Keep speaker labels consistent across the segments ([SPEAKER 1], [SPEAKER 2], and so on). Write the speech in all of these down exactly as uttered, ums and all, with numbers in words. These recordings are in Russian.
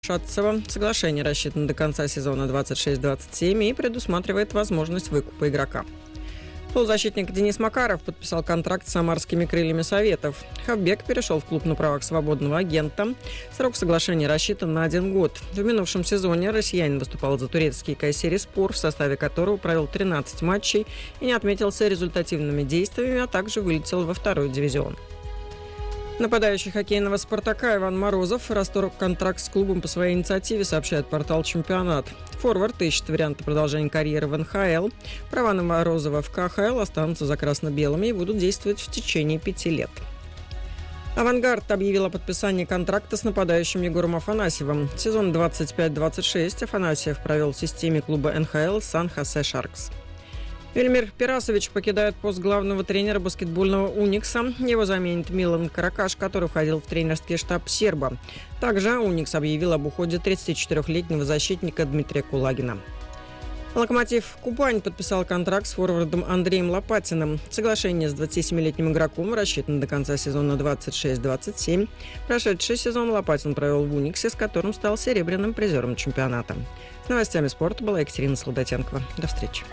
[SPEAKER 1] Шатцева. Соглашение рассчитано до конца сезона двадцать шесть двадцать семь и предусматривает возможность выкупа игрока. Полузащитник Денис Макаров подписал контракт с самарскими крыльями Советов. Хавбек перешел в клуб на правах свободного агента. Срок соглашения рассчитан на один год. В минувшем сезоне россиянин выступал за турецкий Кайсериспор, в составе которого провел тринадцать матчей и не отметился результативными действиями, а также вылетел во второй дивизион. Нападающий хоккейного «Спартака» Иван Морозов расторг контракт с клубом по своей инициативе, сообщает портал «Чемпионат». Форвард ищет варианты продолжения карьеры в эн ха эл. Права на Морозова в ка ха эл останутся за красно-белыми и будут действовать в течение пяти лет. «Авангард» объявил о подписании контракта с нападающим Егором Афанасьевым. Сезон двадцать пять двадцать шесть Афанасьев провел в системе клуба эн ха эл «Сан-Хосе Шаркс». Велимир Пирасович покидает пост главного тренера баскетбольного «Уникса». Его заменит Милан Каракаш, который входил в тренерский штаб «Серба». Также «Уникс» объявил об уходе тридцатичетырёхлетнего защитника Дмитрия Кулагина. «Локомотив Кубань» подписал контракт с форвардом Андреем Лопатиным. Соглашение с двадцатисемилетним игроком рассчитано до конца сезона двадцать шесть двадцать семь. Прошедший сезон Лопатин провел в «Униксе», с которым стал серебряным призером чемпионата. С новостями спорта была Екатерина Солдатенкова. До встречи.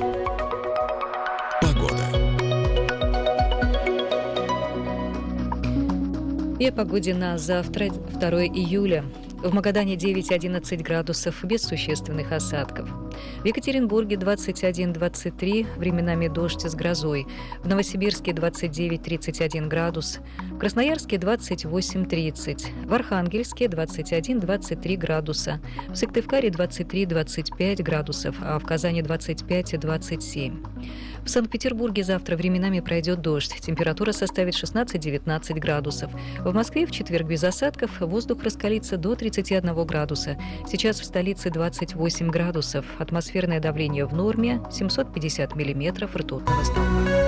[SPEAKER 2] И о погоде на завтра, второе июля. В Магадане девять-одиннадцать градусов, без существенных осадков. В Екатеринбурге двадцать один двадцать три, временами дождь с грозой. В Новосибирске двадцать девять тридцать один градус. В Красноярске двадцать восемь тридцать. В Архангельске двадцать один двадцать три градуса. В Сыктывкаре двадцать три двадцать пять градусов, а в Казани двадцать пять двадцать семь. В Санкт-Петербурге завтра временами пройдет дождь. Температура составит шестнадцать-девятнадцать градусов. В Москве в четверг без осадков, воздух раскалится до тридцати одного градуса. Сейчас в столице двадцать восемь градусов. Атмосферное давление в норме, семьсот пятьдесят миллиметров ртутного столба.